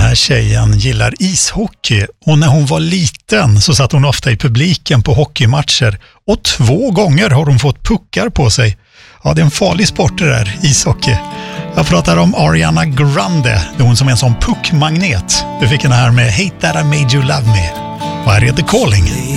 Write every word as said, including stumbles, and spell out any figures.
här tjejen gillar ishockey och när hon var liten så satt hon ofta i publiken på hockeymatcher och två gånger har hon fått puckar på sig. Ja, det är en farlig sport det där, ishockey. Jag pratar om Ariana Grande, det är hon som är en sån puckmagnet. Du fick den här med Hate That I Made You Love Me. Och här är The Calling.